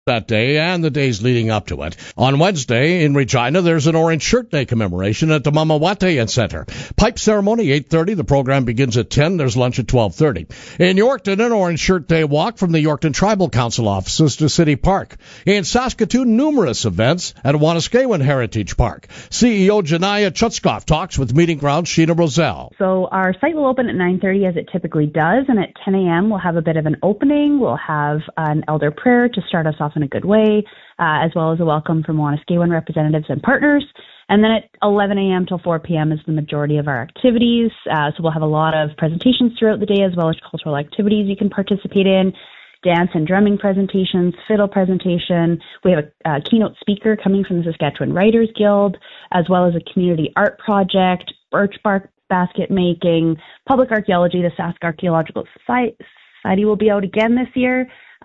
that day and the days leading up to it. On Wednesday in Regina, there's an Orange Shirt Day commemoration at the Mamawate Center. Pipe ceremony 8:30. The program begins at 10. There's lunch at 12:30. In Yorkton, an Orange Shirt Day walk from the Yorkton Tribal Council offices to City Park. In Saskatoon, numerous events at Wanuskewin Heritage Park. CEO Janaya Chutskoff talks with Meeting Grounds Sheena Roselle. So our site will open at 9:30 as it typically does, and at 10 a.m. we'll have a bit of an opening. We'll have an elder prayer to start us off in a good way, as well as a welcome from Wanuskewin representatives and partners. And then at 11 a.m. till 4 p.m. is the majority of our activities. So we'll have a lot of presentations throughout the day, as well as cultural activities you can participate in, dance and drumming presentations, fiddle presentation. We have a keynote speaker coming from the Saskatchewan Writers Guild, as well as a community art project, birch bark basket making, public archaeology. The Sask Archaeological Society will be out again this year,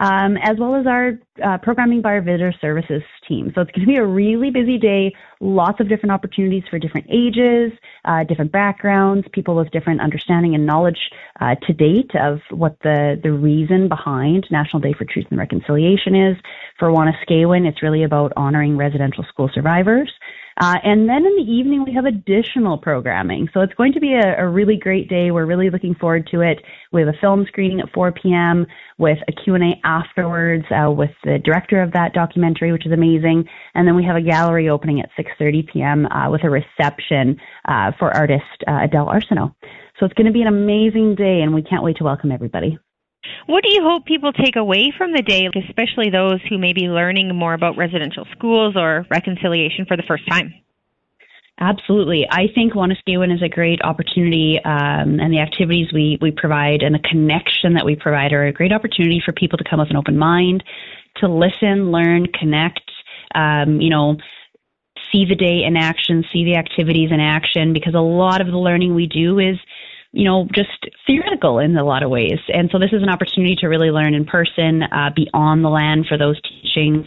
as well as our programming by our visitor services team. So it's going to be a really busy day, lots of different opportunities for different ages, different backgrounds, people with different understanding and knowledge to date of what the reason behind National Day for Truth and Reconciliation is. For Wanuskewin, it's really about honoring residential school survivors. And then in the evening, we have additional programming. So it's going to be a really great day. We're really looking forward to it. We have a film screening at 4 p.m. with a Q&A afterwards with the director of that documentary, which is amazing. And then we have a gallery opening at 6:30 p.m. With a reception for artist Adele Arsenault. So it's going to be an amazing day, and we can't wait to welcome everybody. What do you hope people take away from the day, especially those who may be learning more about residential schools or reconciliation for the first time? Absolutely. I think Wanuskewin is a great opportunity, and the activities we provide and the connection that we provide are a great opportunity for people to come with an open mind, to listen, learn, connect, see the day in action, see the activities in action, because a lot of the learning we do is just theoretical in a lot of ways. And so this is an opportunity to really learn in person, be on the land for those teachings,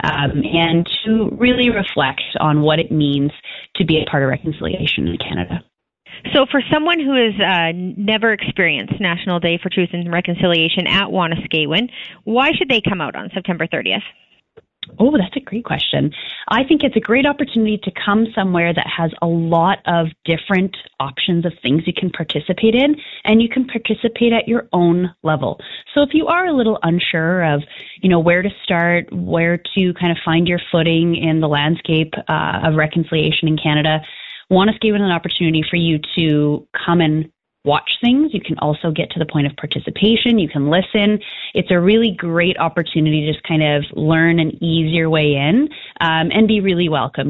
and to really reflect on what it means to be a part of reconciliation in Canada. So for someone who has never experienced National Day for Truth and Reconciliation at Wanuskewin, why should they come out on September 30th? Oh, that's a great question. I think it's a great opportunity to come somewhere that has a lot of different options of things you can participate in, and you can participate at your own level. So if you are a little unsure of, where to start, where to kind of find your footing in the landscape of reconciliation in Canada, Wanuskewin is an opportunity for you to come and watch things. You can also get to the point of participation. You can listen. It's a really great opportunity to just kind of learn an easier way in, and be really welcome.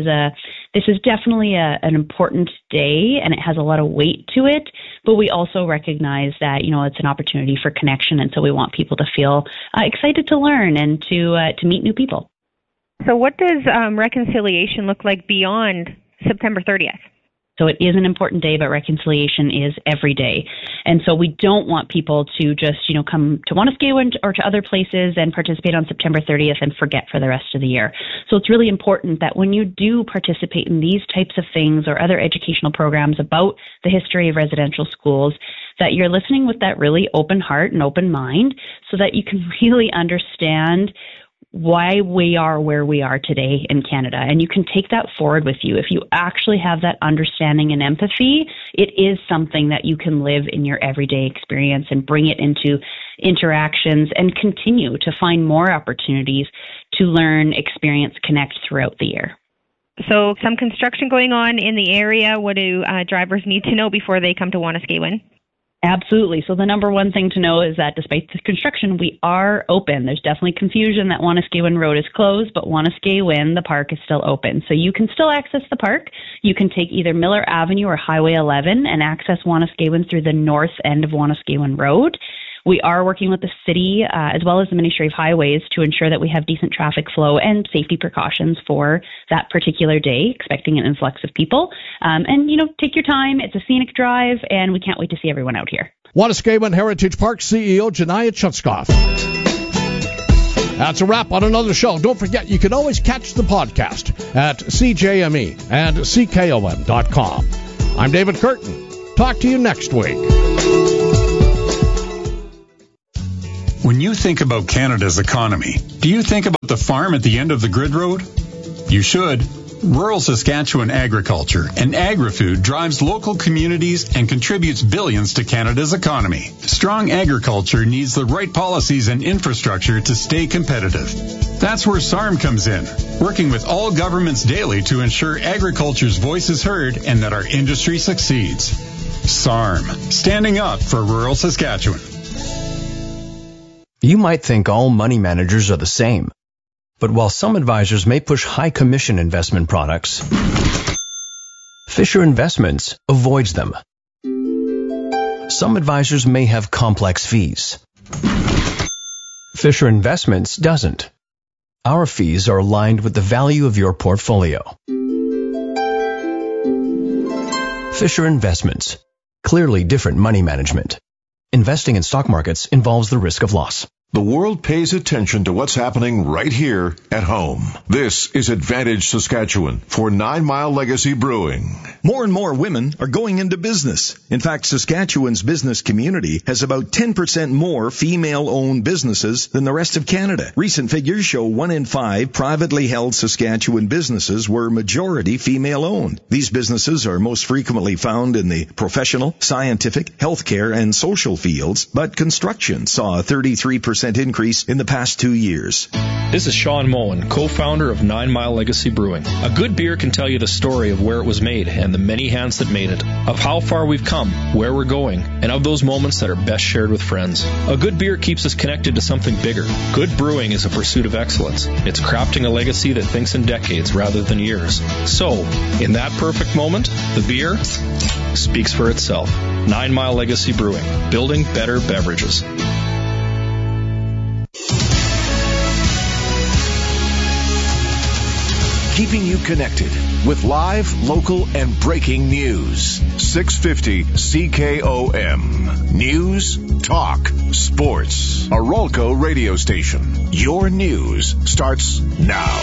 This is definitely an important day, and it has a lot of weight to it, but we also recognize that, it's an opportunity for connection, and so we want people to feel excited to learn and to meet new people. So what does reconciliation look like beyond September 30th? So it is an important day, but reconciliation is every day. And so we don't want people to just, come to Wanuskewin or to other places and participate on September 30th and forget for the rest of the year. So it's really important that when you do participate in these types of things or other educational programs about the history of residential schools, that you're listening with that really open heart and open mind so that you can really understand why we are where we are today in Canada. And you can take that forward with you. If you actually have that understanding and empathy, it is something that you can live in your everyday experience and bring it into interactions and continue to find more opportunities to learn, experience, connect throughout the year. So some construction going on in the area. What do drivers need to know before they come to Wanuskewin? Absolutely. So the number one thing to know is that despite the construction, we are open. There's definitely confusion that Wanuskewin Road is closed, but Wanuskewin, the park, is still open. So you can still access the park. You can take either Miller Avenue or Highway 11 and access Wanuskewin through the north end of Wanuskewin Road. We are working with the city as well as the Ministry of Highways to ensure that we have decent traffic flow and safety precautions for that particular day, expecting an influx of people. And, take your time. It's a scenic drive, and we can't wait to see everyone out here. Wanuskewin Heritage Park CEO Janaya Chutskoff. That's a wrap on another show. Don't forget, you can always catch the podcast at CJME and CKOM.com. I'm David Curtin. Talk to you next week. When you think about Canada's economy, do you think about the farm at the end of the grid road? You should. Rural Saskatchewan agriculture and agri-food drives local communities and contributes billions to Canada's economy. Strong agriculture needs the right policies and infrastructure to stay competitive. That's where SARM comes in, working with all governments daily to ensure agriculture's voice is heard and that our industry succeeds. SARM, standing up for rural Saskatchewan. You might think all money managers are the same. But while some advisors may push high commission investment products, Fisher Investments avoids them. Some advisors may have complex fees. Fisher Investments doesn't. Our fees are aligned with the value of your portfolio. Fisher Investments. Clearly different money management. Investing in stock markets involves the risk of loss. The world pays attention to what's happening right here at home. This is Advantage Saskatchewan for 9 Mile Legacy Brewing. More and more women are going into business. In fact, Saskatchewan's business community has about 10% more female-owned businesses than the rest of Canada. Recent figures show 1 in 5 privately held Saskatchewan businesses were majority female-owned. These businesses are most frequently found in the professional, scientific, healthcare, and social fields, but construction saw a 33% increase in the past 2 years. This is Sean Moen, co-founder of 9 Mile Legacy Brewing. A good beer can tell you the story of where it was made and the many hands that made it, of how far we've come, where we're going, and of those moments that are best shared with friends. A good beer keeps us connected to something bigger. Good brewing is a pursuit of excellence. It's crafting a legacy that thinks in decades rather than years. So, in that perfect moment, the beer speaks for itself. 9 Mile Legacy Brewing, building better beverages. Keeping you connected with live, local, and breaking news. 650 CKOM. News, talk, sports. A Rolco radio station. Your news starts now.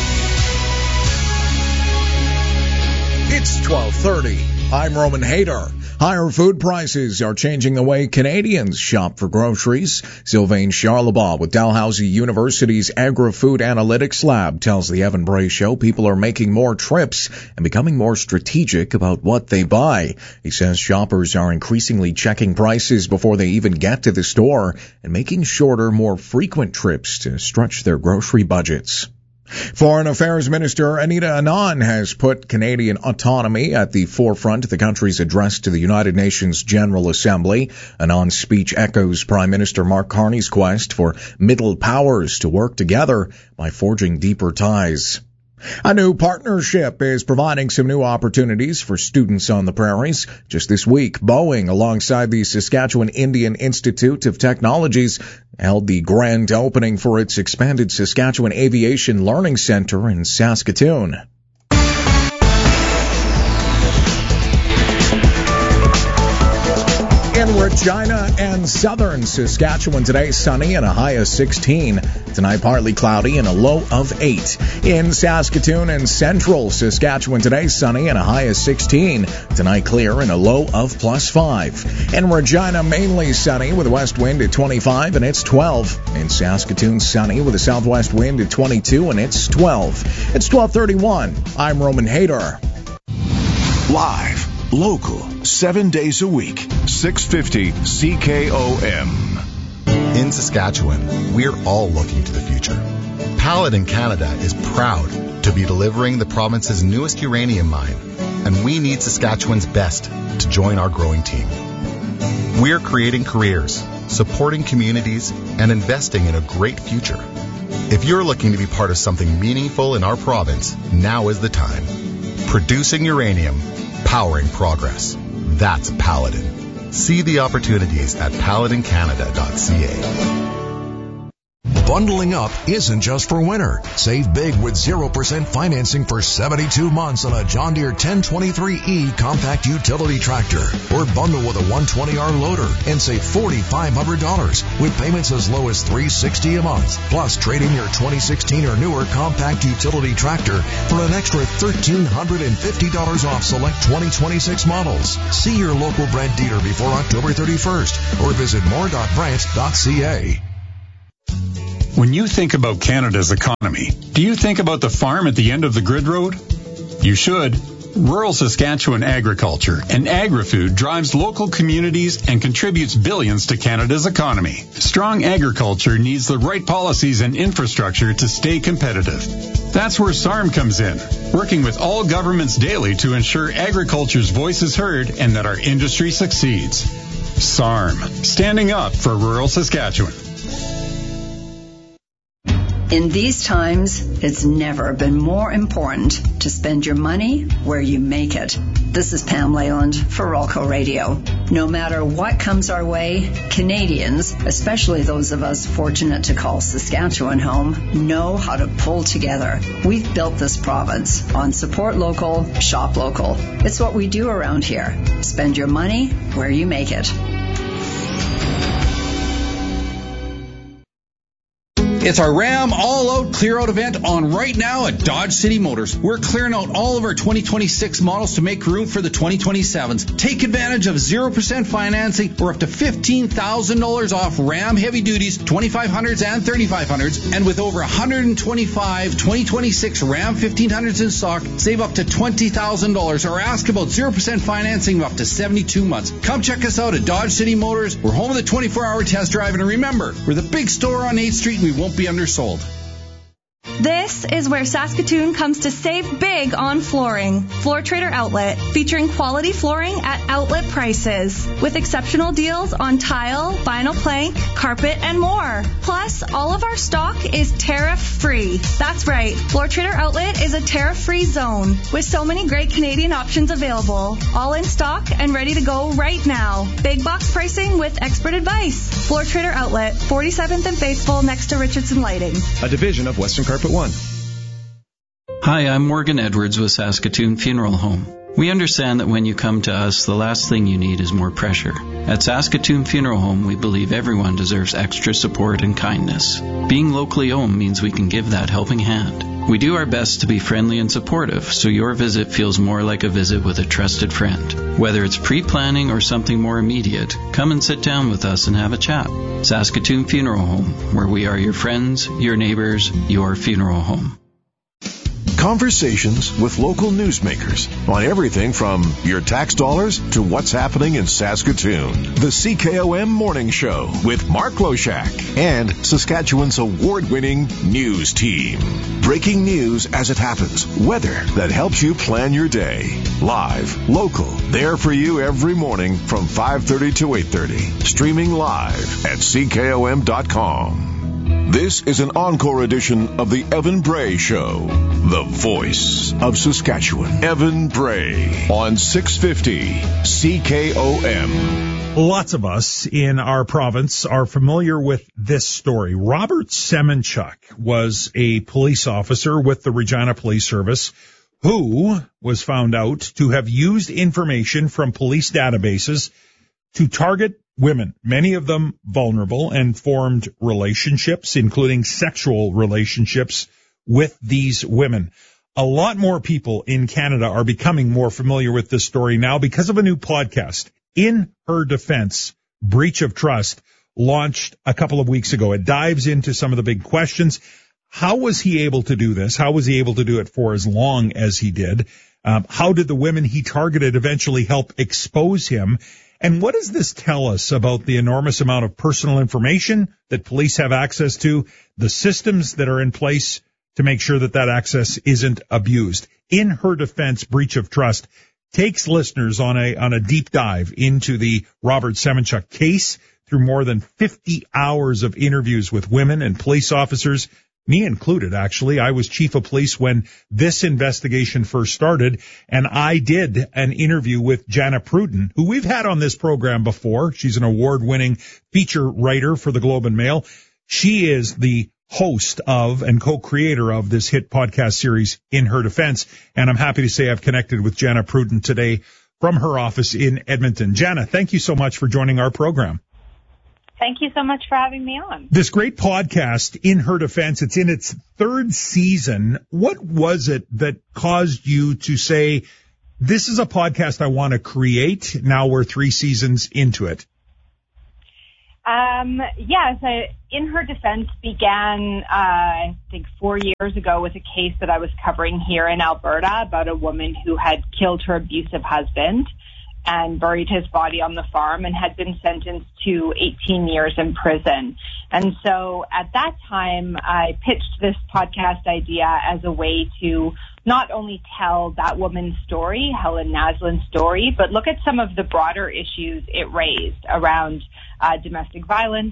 It's 12:30. I'm Roman Hader. Higher food prices are changing the way Canadians shop for groceries. Sylvain Charlebois with Dalhousie University's Agri-Food Analytics Lab tells the Evan Bray Show people are making more trips and becoming more strategic about what they buy. He says shoppers are increasingly checking prices before they even get to the store and making shorter, more frequent trips to stretch their grocery budgets. Foreign Affairs Minister Anita Anand has put Canadian autonomy at the forefront of the country's address to the United Nations General Assembly. Anand's speech echoes Prime Minister Mark Carney's quest for middle powers to work together by forging deeper ties. A new partnership is providing some new opportunities for students on the prairies. Just this week, Boeing, alongside the Saskatchewan Indian Institute of Technologies, held the grand opening for its expanded Saskatchewan Aviation Learning Center in Saskatoon. In Regina and southern Saskatchewan today, sunny and a high of 16. Tonight, partly cloudy and a low of 8. In Saskatoon and central Saskatchewan today, sunny and a high of 16. Tonight, clear and a low of plus 5. In Regina, mainly sunny with a west wind at 25 and it's 12. In Saskatoon, sunny with a southwest wind at 22 and it's 12. It's 12:31. I'm Roman Hader. Live, local, 7 days a week. 650 CKOM. In Saskatchewan, we're all looking to the future. Paladin Canada is proud to be delivering the province's newest uranium mine, and we need Saskatchewan's best to join our growing team. We're creating careers, supporting communities, and investing in a great future. If you're looking to be part of something meaningful in our province, now is the time. Producing uranium, powering progress. That's Paladin. See the opportunities at paladincanada.ca. Bundling up isn't just for winter. Save big with 0% financing for 72 months on a John Deere 1023E compact utility tractor. Or bundle with a 120R loader and save $4,500 with payments as low as $360 a month. Plus, trade in your 2016 or newer compact utility tractor for an extra $1,350 off select 2026 models. See your local Brent dealer before October 31st or visit more.brent.ca. When you think about Canada's economy, do you think about the farm at the end of the grid road? You should. Rural Saskatchewan agriculture and agri-food drives local communities and contributes billions to Canada's economy. Strong agriculture needs the right policies and infrastructure to stay competitive. That's where SARM comes in, working with all governments daily to ensure agriculture's voice is heard and that our industry succeeds. SARM, standing up for rural Saskatchewan. In these times, it's never been more important to spend your money where you make it. This is Pam Leyland for Rolco Radio. No matter what comes our way, Canadians, especially those of us fortunate to call Saskatchewan home, know how to pull together. We've built this province on support local, shop local. It's what we do around here. Spend your money where you make it. It's our Ram all-out clear-out event on right now at Dodge City Motors. We're clearing out all of our 2026 models to make room for the 2027s. Take advantage of 0% financing or up to $15,000 off Ram heavy duties, 2500s and 3500s. And with over 125 2026 Ram 1500s in stock, save up to $20,000 or ask about 0% financing of up to 72 months. Come check us out at Dodge City Motors. We're home of the 24-hour test drive. And remember, we're the big store on 8th Street and we won't be undersold. This is where Saskatoon comes to save big on flooring. Floor Trader Outlet, featuring quality flooring at outlet prices, with exceptional deals on tile, vinyl plank, carpet, and more. Plus, all of our stock is tariff-free. That's right, Floor Trader Outlet is a tariff-free zone, with so many great Canadian options available. All in stock and ready to go right now. Big box pricing with expert advice. Floor Trader Outlet, 47th and Faithful, next to Richardson Lighting. A division of Western Carpet One. Hi, I'm Morgan Edwards with Saskatoon Funeral Home. We understand that when you come to us, the last thing you need is more pressure. At Saskatoon Funeral Home, we believe everyone deserves extra support and kindness. Being locally owned means we can give that helping hand. We do our best to be friendly and supportive, so your visit feels more like a visit with a trusted friend. Whether it's pre-planning or something more immediate, come and sit down with us and have a chat. Saskatoon Funeral Home, where we are your friends, your neighbors, your funeral home. Conversations with local newsmakers on everything from your tax dollars to what's happening in Saskatoon. The CKOM Morning Show with Mark Loshak and Saskatchewan's award-winning news team. Breaking news as it happens. Weather that helps you plan your day. Live, local, there for you every morning from 5:30 to 8:30. Streaming live at CKOM.com. This is an encore edition of the Evan Bray Show, the voice of Saskatchewan. Evan Bray on 650 CKOM. Lots of us in our province are familiar with this story. Robert Semenchuk was a police officer with the Regina Police Service who was found out to have used information from police databases to target women, many of them vulnerable, and formed relationships, including sexual relationships with these women. A lot more people in Canada are becoming more familiar with this story now because of a new podcast. In Her Defense, Breach of Trust, launched a couple of weeks ago. It dives into some of the big questions. How was he able to do this? How was he able to do it for as long as he did? How did the women he targeted eventually help expose him? And what does this tell us about the enormous amount of personal information that police have access to, the systems that are in place to make sure that that access isn't abused? In Her Defense, Breach of Trust takes listeners on a deep dive into the Robert Semenchuk case through more than 50 hours of interviews with women and police officers, me included, actually. I was chief of police when this investigation first started, and I did an interview with Jana Pruden, who we've had on this program before. She's an award-winning feature writer for the Globe and Mail. She is the host of and co-creator of this hit podcast series, In Her Defense, and I'm happy to say I've connected with Jana Pruden today from her office in Edmonton. Jana, thank you so much for joining our program. Thank you so much for having me on. This great podcast, In Her Defense, it's in its third season. What was it that caused you to say, this is a podcast I want to create? Now we're 3 seasons into it. Yes, In Her Defense began, I think 4 years ago with a case that I was covering here in Alberta about a woman who had killed her abusive husband and buried his body on the farm and had been sentenced to 18 years in prison. And so at that time, I pitched this podcast idea as a way to not only tell that woman's story, Helen Naslin's story, but look at some of the broader issues it raised around domestic violence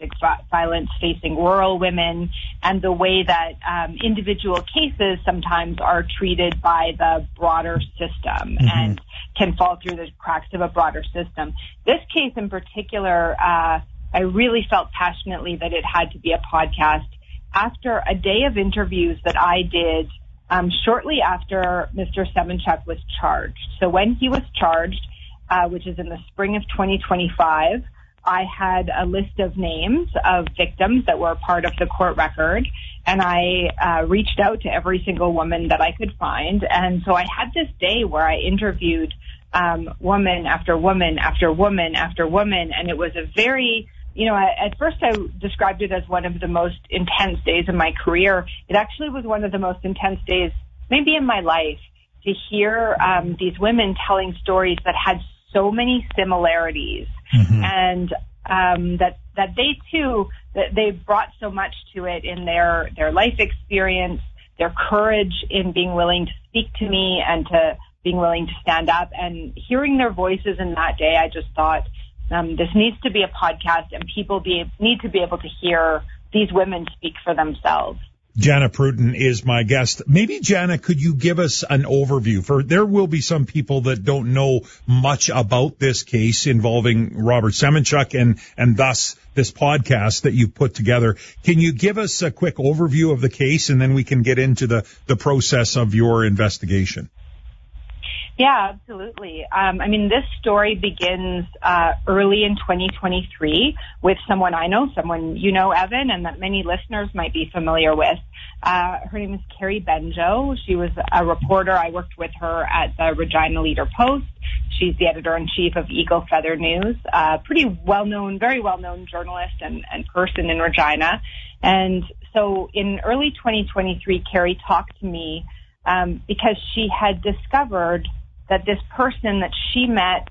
facing rural women, and the way that individual cases sometimes are treated by the broader system and can fall through the cracks of a broader system. This case in particular, I really felt passionately that it had to be a podcast after a day of interviews that I did shortly after Mr. Semenchuk was charged. So when he was charged, which is in the spring of 2025, I had a list of names of victims that were part of the court record, and I reached out to every single woman that I could find. And so I had this day where I interviewed woman after woman after woman after woman, and it was a very, at first I described it as one of the most intense days of my career. It actually was one of the most intense days maybe in my life, to hear these women telling stories that had so many similarities, and that they too, that they brought so much to it in their life experience, their courage in being willing to speak to me and to being willing to stand up, and hearing their voices in that day. I just thought, this needs to be a podcast, and people need to be able to hear these women speak for themselves. Jana Pruden is my guest. Maybe, Jana, could you give us an overview? There will be some people that don't know much about this case involving Robert Semenchuk and thus this podcast that you've put together. Can you give us a quick overview of the case, and then we can get into the process of your investigation? Yeah, absolutely. This story begins early in 2023 with someone I know, someone you know, Evan, and that many listeners might be familiar with. Her name is Carrie Benjo. She was a reporter. I worked with her at the Regina Leader-Post. She's the editor-in-chief of Eagle Feather News, pretty well-known, very well-known journalist and person in Regina. And so in early 2023, Carrie talked to me because she had discovered that this person that she met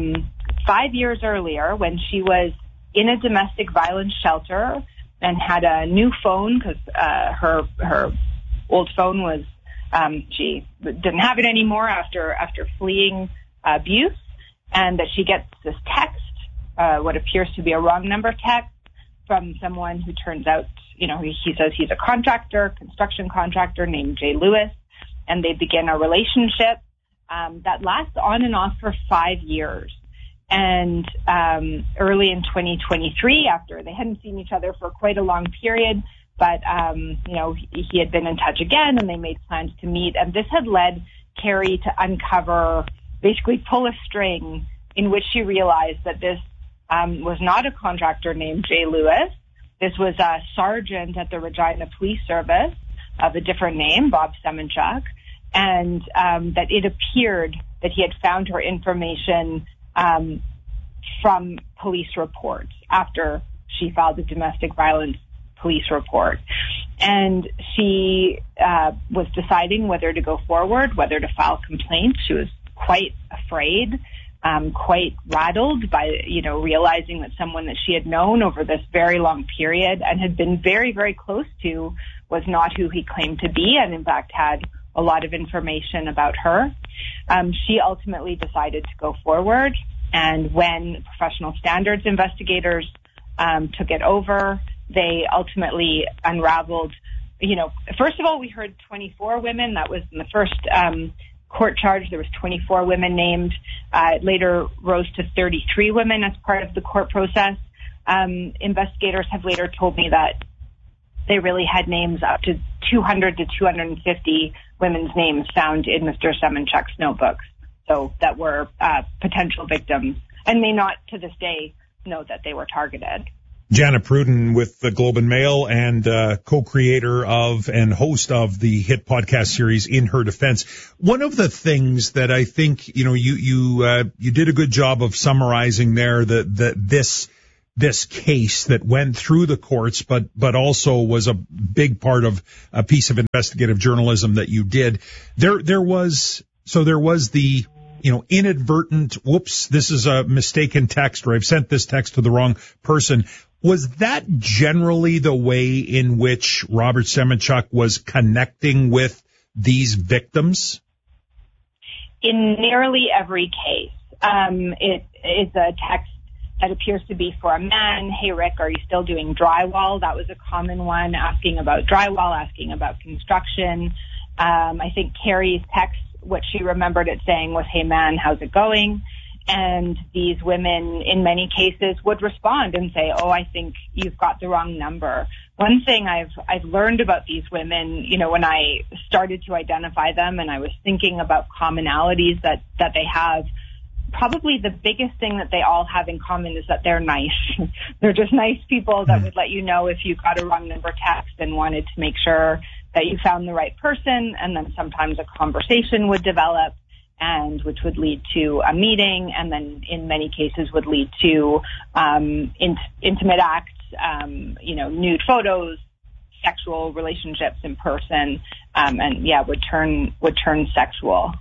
5 years earlier when she was in a domestic violence shelter and had a new phone because her old phone was, she didn't have it anymore after fleeing abuse, and that she gets this text, what appears to be a wrong number text from someone who turns out, he says he's a contractor, construction contractor named Jay Lewis, and they begin a relationship that lasts on and off for 5 years. And early in 2023, after they hadn't seen each other for quite a long period, but, he had been in touch again, and they made plans to meet. And this had led Carrie to uncover, basically pull a string in which she realized that this was not a contractor named Jay Lewis. This was a sergeant at the Regina Police Service of a different name, Bob Semenchuk. And that it appeared that he had found her information from police reports after she filed a domestic violence police report. And she was deciding whether to go forward, whether to file complaints. She was quite afraid, quite rattled by, realizing that someone that she had known over this very long period and had been very, very close to was not who he claimed to be, and in fact had a lot of information about her. She ultimately decided to go forward, and when professional standards investigators took it over, they ultimately unraveled, first of all, we heard 24 women. That was in the first court charge. There was 24 women named. It later rose to 33 women as part of the court process. Investigators have later told me that they really had names up to 200 to 250 women's names found in Mr. Semenchuk's notebooks, so that were potential victims, and may not to this day know that they were targeted. Jana Pruden with the Globe and Mail and co-creator of and host of the hit podcast series In Her Defense. One of the things that I think you did a good job of summarizing there, that this this case that went through the courts, but also was a big part of a piece of investigative journalism that you did. There was the, inadvertent, whoops, this is a mistaken text, or I've sent this text to the wrong person. Was that generally the way in which Robert Semenchuk was connecting with these victims? In nearly every case, it is a text that appears to be for a man. Hey, Rick, are you still doing drywall? That was a common one, asking about drywall, asking about construction. I think Carrie's text, what she remembered it saying was, hey, man, how's it going? And these women, in many cases, would respond and say, oh, I think you've got the wrong number. One thing I've learned about these women, when I started to identify them and I was thinking about commonalities that they have, probably the biggest thing that they all have in common is that they're nice. They're just nice people that would let you know if you got a wrong number text and wanted to make sure that you found the right person. And then sometimes a conversation would develop, and which would lead to a meeting, and then in many cases would lead to intimate acts, nude photos, sexual relationships in person, would turn sexual.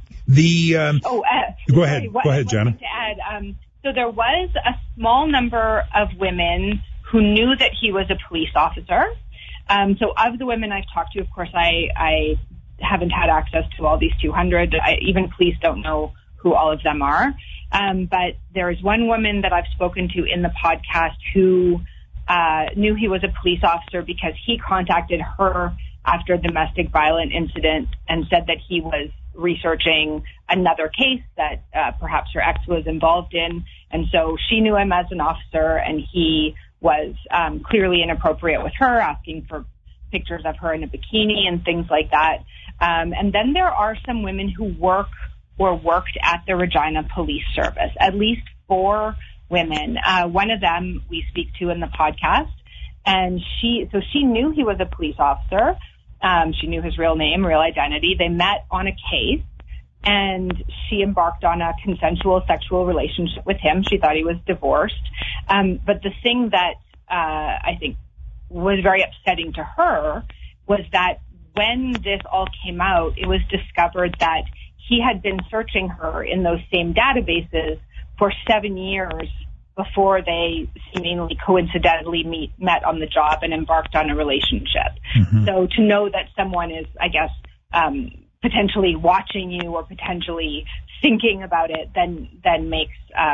Go ahead, Jenna. To add, so there was a small number of women who knew that he was a police officer. So of the women I've talked to, of course, I haven't had access to all these 200. Even police don't know who all of them are. But there is one woman that I've spoken to in the podcast who knew he was a police officer because he contacted her after a domestic violence incident and said that he was researching another case that perhaps her ex was involved in. And so she knew him as an officer, and he was clearly inappropriate with her, asking for pictures of her in a bikini and things like that. And then there are some women who work or worked at the Regina Police Service, at least 4 women. One of them we speak to in the podcast, and she knew he was a police officer. She knew his real name, real identity. They met on a case, and she embarked on a consensual sexual relationship with him. She thought he was divorced. But the thing that I think was very upsetting to her was that when this all came out, it was discovered that he had been searching her in those same databases for 7 years before they seemingly coincidentally met on the job and embarked on a relationship. Mm-hmm. So to know that someone is, I guess, potentially watching you or potentially thinking about it, then makes,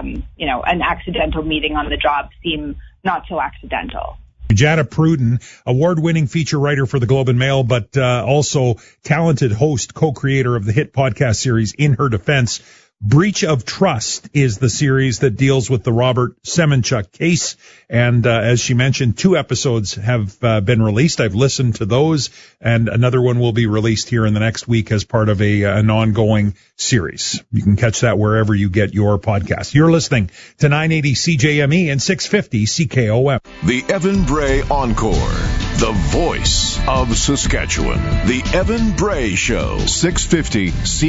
an accidental meeting on the job seem not so accidental. Jana Pruden, award-winning feature writer for the Globe and Mail, but also talented host, co-creator of the hit podcast series In Her Defense. Breach of Trust is the series that deals with the Robert Semenchuk case. And as she mentioned, 2 episodes have been released. I've listened to those, and another one will be released here in the next week as part of an ongoing series. You can catch that wherever you get your podcast. You're listening to 980 CJME and 650 CKOM. The Evan Bray Encore, the voice of Saskatchewan. The Evan Bray Show, 650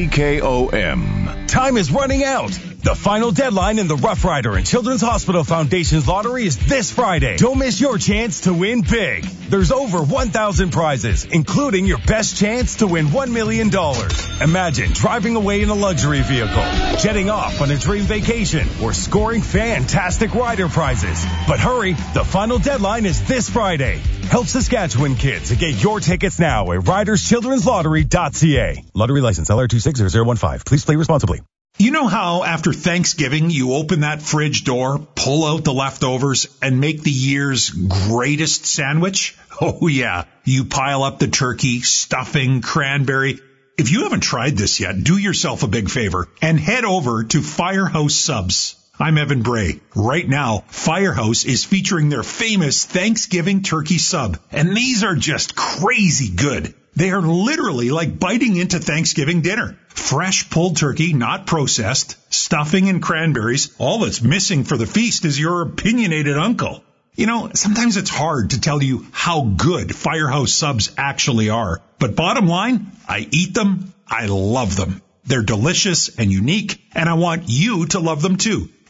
CKOM. Time is running out. The final deadline in the Rough Rider and Children's Hospital Foundation's lottery is this Friday. Don't miss your chance to win big. There's over 1,000 prizes, including your best chance to win $1 million. Imagine driving away in a luxury vehicle, jetting off on a dream vacation, or scoring fantastic rider prizes. But hurry, the final deadline is this Friday. Help Saskatchewan kids and get your tickets now at riderschildrenslottery.ca. Lottery license LR260015. Please play responsibly. You know how after Thanksgiving you open that fridge door, pull out the leftovers, and make the year's greatest sandwich? Oh yeah, you pile up the turkey, stuffing, cranberry. If you haven't tried this yet, do yourself a big favor and head over to Firehouse Subs. I'm Evan Bray. Right now, Firehouse is featuring their famous Thanksgiving turkey sub, and these are just crazy good. They are literally like biting into Thanksgiving dinner. Fresh pulled turkey, not processed, stuffing and cranberries. All that's missing for the feast is your opinionated uncle. You know, sometimes it's hard to tell you how good Firehouse Subs actually are. But bottom line, I eat them, I love them. They're delicious and unique, and I want you to love them too.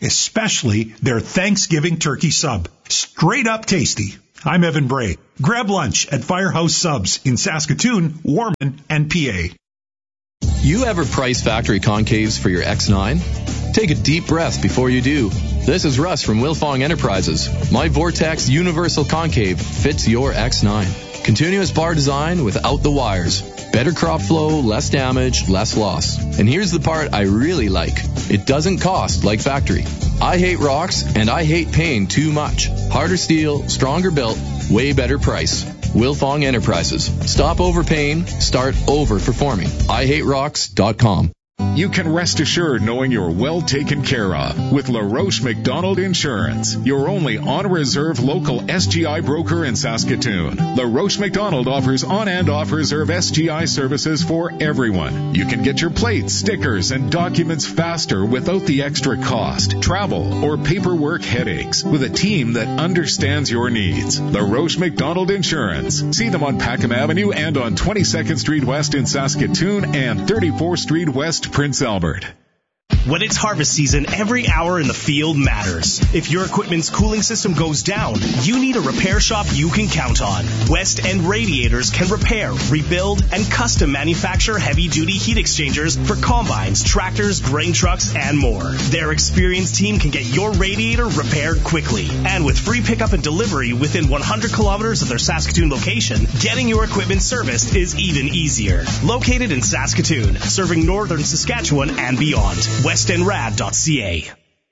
especially their Thanksgiving turkey sub. Straight up tasty. I'm Evan Bray. Grab lunch at Firehouse Subs in Saskatoon, Warman, and PA. You ever price factory concaves for your X9? Take a deep breath before you do. This is Russ from Wilfong Enterprises. My Vortex Universal Concave fits your X9. Continuous bar design without the wires. Better crop flow, less damage, less loss. And here's the part I really like. It doesn't cost like factory. I hate rocks and I hate paying too much. Harder steel, stronger built, way better price. Wilfong Enterprises. Stop overpaying, start over-performing. IHateRocks.com. You can rest assured knowing you're well taken care of with LaRoche McDonald Insurance, your only on-reserve local SGI broker in Saskatoon. LaRoche McDonald offers on and off-reserve SGI services for everyone. You can get your plates, stickers, and documents faster without the extra cost, travel, or paperwork headaches with a team that understands your needs. LaRoche McDonald Insurance. See them on Packham Avenue and on 22nd Street West in Saskatoon and 34th Street West, Prince Albert. When it's harvest season, every hour in the field matters. If your equipment's cooling system goes down, you need a repair shop you can count on. West End Radiators can repair, rebuild, and custom manufacture heavy-duty heat exchangers for combines, tractors, grain trucks, and more. Their experienced team can get your radiator repaired quickly. And with free pickup and delivery within 100 kilometers of their Saskatoon location, getting your equipment serviced is even easier. Located in Saskatoon, serving northern Saskatchewan and beyond. WestEndRad.ca.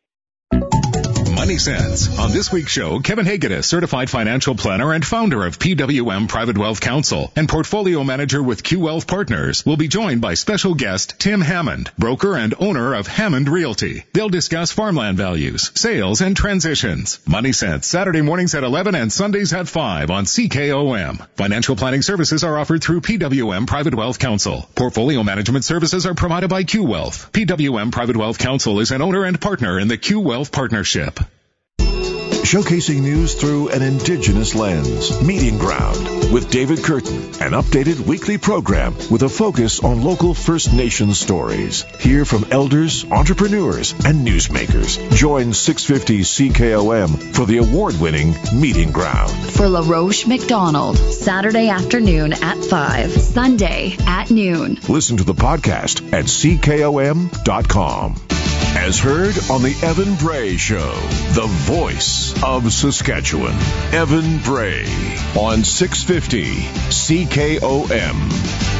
Money Sense. On this week's show, Kevin Hagedis, certified financial planner and founder of PWM Private Wealth Counsel and portfolio manager with Q Wealth Partners, will be joined by special guest Tim Hammond, broker and owner of Hammond Realty. They'll discuss farmland values, sales, and transitions. Money Sense, Saturday mornings at 11 and Sundays at 5 on CKOM. Financial planning services are offered through PWM Private Wealth Counsel. Portfolio management services are provided by Q Wealth. PWM Private Wealth Counsel is an owner and partner in the Q Wealth Partnership. Showcasing news through an Indigenous lens. Meeting Ground with David Curtin, an updated weekly program with a focus on local First Nations stories. Hear from elders, entrepreneurs, and newsmakers. Join 650 CKOM for the award-winning Meeting Ground. For LaRoche McDonald, Saturday afternoon at 5, Sunday at noon. Listen to the podcast at CKOM.com. As heard on the Evan Bray Show, the voice of Saskatchewan. Evan Bray on 650 CKOM.